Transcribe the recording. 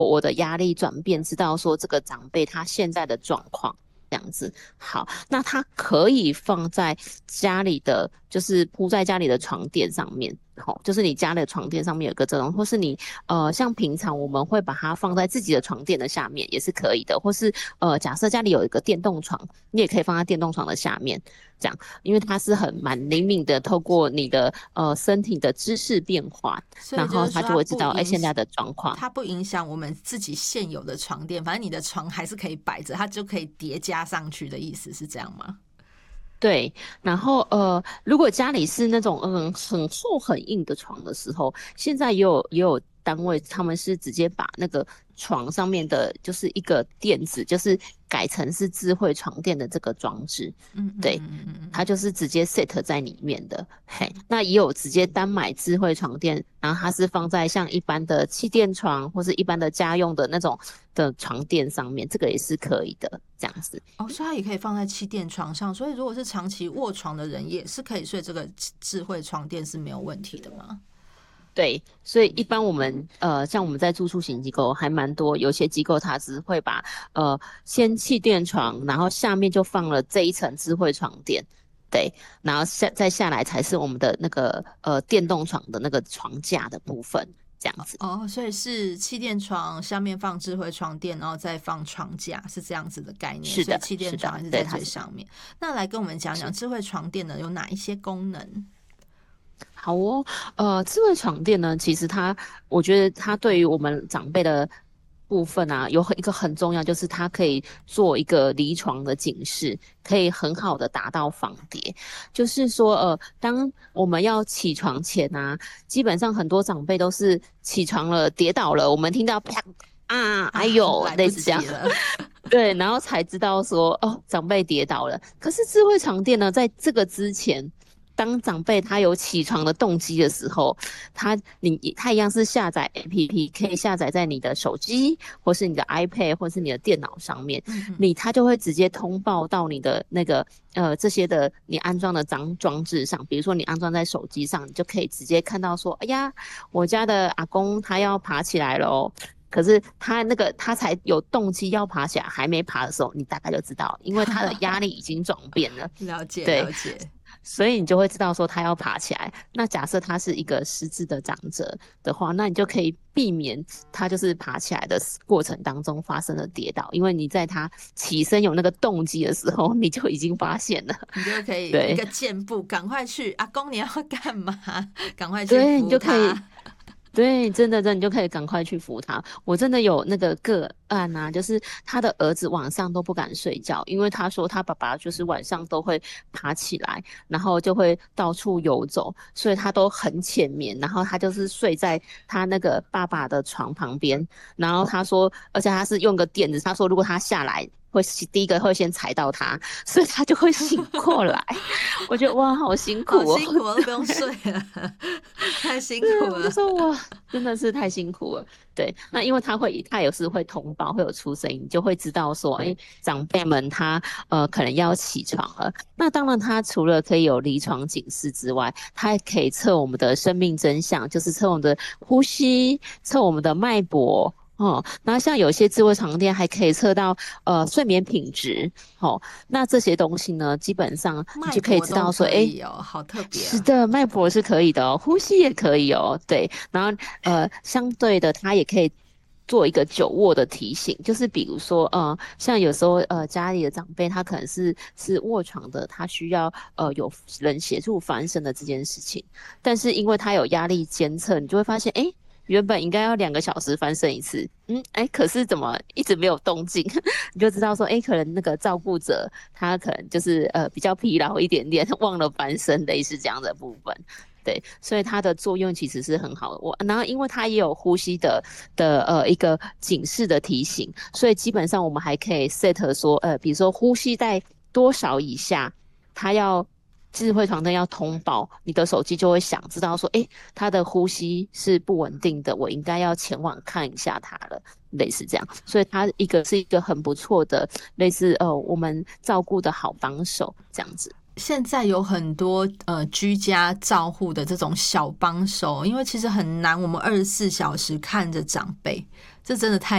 我的压力转变，知道说这个长辈他现在的状况。这样子，好，那它可以放在家里的，就是铺在家里的床垫上面，好，就是你家里的床垫上面有个这种，或是你像平常我们会把它放在自己的床垫的下面，也是可以的，或是假设家里有一个电动床，你也可以放在电动床的下面，这样，因为它是蛮灵敏的，透过你的身体的姿势变化，然后它所以就是说就会知道现在的状况。 它不影响我们自己现有的床垫，反正你的床还是可以摆着，它就可以叠加上去的意思是这样吗？ 对，然后如果家里是那种很厚很硬的床的时候，现在也有单位他们是直接把那个床上面的就是一个垫子，就是改成是智慧床垫的这个装置，对，它就是直接 set 在里面的。嘿，那也有直接单买智慧床垫，然后它是放在像一般的气垫床或是一般的家用的那种的床垫上面，这个也是可以的，这样子。 哦，所以它也可以放在气垫床上，所以如果是长期卧床的人，也是可以睡这个智慧床垫是没有问题的吗？ 对，所以一般我们像我们在住宿型机构还蛮多，有些机构它只会把先气垫床，然后下面就放了这一层智慧床垫，对，然后再下来才是我们的那个电动床的那个床架的部分，这样子。 哦，所以是气垫床下面放智慧床垫，然后再放床架，是这样子的概念。所以是的， 气垫床是的，对， 还是在它是最上面。那来跟我们讲讲是。 智慧床垫呢有哪一些功能？ 好哦，智慧床垫呢，其实它，我觉得它对于我们长辈的部分啊，一个很重要，就是它可以做一个离床的警示，可以很好的达到防跌。就是说，当我们要起床前啊，基本上很多长辈都是起床了跌倒了，我们听到啪啊，哎啊， 呦， 来不类似这样。 及了。 对，然后才知道说哦，长辈跌倒了。可是智慧床垫呢，在这个之前，当长辈他有起床的动机的时候，他一样是下载 APP，可以下载在你的手机或是你的 iPad 或是你的电脑上面，他就会直接通报到你的那个这些的你安装的装置上，比如说你安装在手机上，你就可以直接看到说，哎呀，我家的阿公他要爬起来了哦。可是他才有动机要爬起来，还没爬的时候，你大概就知道，因为他的压力已经转变了。 了解对， 了解。 所以你就会知道说他要爬起来。那假设他是一个失智的长者的话，那你就可以避免他就是爬起来的过程当中发生了跌倒，因为你在他起身有那个动机的时候，你就已经发现了。 你就可以一对个箭步，赶快去，阿公你要干嘛？赶快去对，你扶就可以。 他。 对，真的，你就可以赶快去扶他。我真的有那个个案啊，就是他的儿子晚上都不敢睡觉，因为他说他爸爸就是晚上都会爬起来，然后就会到处游走，所以他都很浅眠，然后他就是睡在他那个爸爸的床旁边，然后他说，而且他是用个垫子，他说如果他下来。第一个会先踩到他，所以他就会醒过来。我觉得哇，好辛苦哦。 好辛苦，我都不用睡了，太辛苦我就了。 说哇，真的是太辛苦了。对，那因为他也是会通报，会有出声音，就会知道说，哎，长辈们他可能要起床了。那当然，他除了可以有离床警示之外，他还可以测我们的生命真相，就是测我们的呼吸，测我们的脉搏。哦，然后像有些智慧床垫还可以测到睡眠品质，哦，那这些东西呢，基本上你脉就可以搏都知道说，哎， 可以哦，好特别啊。 是的，脉搏是可以的哦，呼吸也可以哦，对，然后相对的，它也可以做一个久卧的提醒，就是比如说像有时候家里的长辈他可能是卧床的，他需要有人协助翻身的这件事情，但是因为他有压力监测，你就会发现，哎。原本应该要2个小时翻身一次，哎，可是怎么一直没有动静？你就知道说，哎，可能那个照顾者他可能就是比较疲劳一点点，忘了翻身，类似这样的部分。对，所以它的作用其实是很好的。然后因为它也有呼吸的一个警示的提醒，所以基本上我们还可以 set 说，比如说呼吸在多少以下，它要智慧床单要通报，你的手机就会响，知道说，诶，他的呼吸是不稳定的，我应该要前往看一下他了，类似这样。所以它是一个很不错的，类似我们照顾的好帮手这样子。 现在有很多居家照护的这种小帮手，因为其实很难，我们24小时看着长辈，这真的太